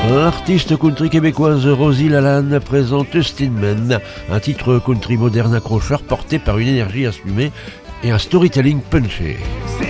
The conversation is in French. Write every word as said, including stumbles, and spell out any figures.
L'artiste country québécoise Rosie Lalanne présente Eustin Men, un titre country moderne accrocheur porté par une énergie assumée et un storytelling punché.